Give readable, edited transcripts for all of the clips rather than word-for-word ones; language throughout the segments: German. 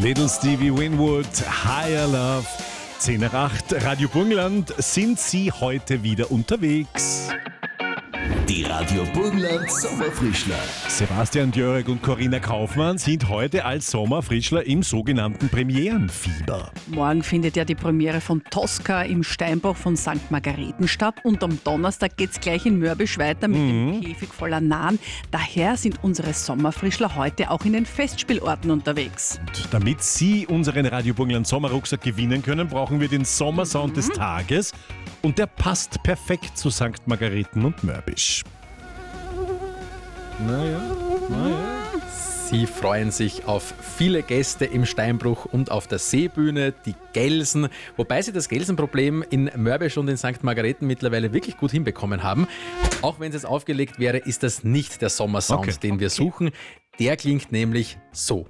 Little Stevie Winwood, Higher Love. 10 nach 8, Radio Burgenland. Sind Sie heute wieder unterwegs? Die Radio Burgenland Sommerfrischler. Sebastian Djörg und Corinna Kaufmann sind heute als Sommerfrischler im sogenannten Premierenfieber. Morgen findet ja die Premiere von Tosca im Steinbruch von St. Margareten statt und am Donnerstag geht's gleich in Mörbisch weiter mit dem Käfig voller Nahen. Daher sind unsere Sommerfrischler heute auch in den Festspielorten unterwegs. Und damit Sie unseren Radio Burgenland Sommerrucksack gewinnen können, brauchen wir den Sommersound des Tages. Und der passt perfekt zu St. Margareten und Mörbisch. Naja. Sie freuen sich auf viele Gäste im Steinbruch und auf der Seebühne, die Gelsen, wobei sie das Gelsenproblem in Mörbisch und in St. Margareten mittlerweile wirklich gut hinbekommen haben. Auch wenn es jetzt aufgelegt wäre, ist das nicht der Sommersound, den wir suchen. Der klingt nämlich so.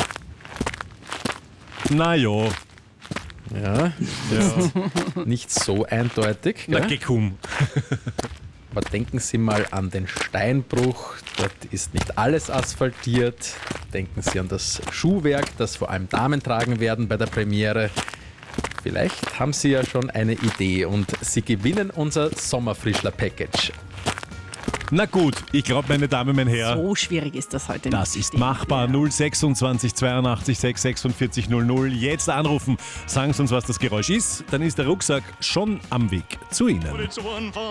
Naja. Ja. Nicht so eindeutig. Na, Gell? geh komm. Aber denken Sie mal an den Steinbruch. Dort ist nicht alles asphaltiert. Denken Sie an das Schuhwerk, das vor allem Damen tragen werden bei der Premiere. Vielleicht haben Sie ja schon eine Idee und Sie gewinnen unser Sommerfrischler-Package. Na gut, ich glaube, meine Damen, mein Herr, So schwierig ist das heute nicht. das ist machbar. 026 82 6 46 00. Jetzt anrufen, sagen Sie uns, was das Geräusch ist. Dann ist der Rucksack schon am Weg zu Ihnen.